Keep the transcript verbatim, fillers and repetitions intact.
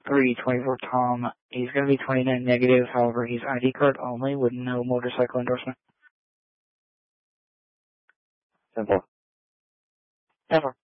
three, twenty-four Tom. He's going to be twenty-nine negative, however, he's I D card only with no motorcycle endorsement. Simple. Never.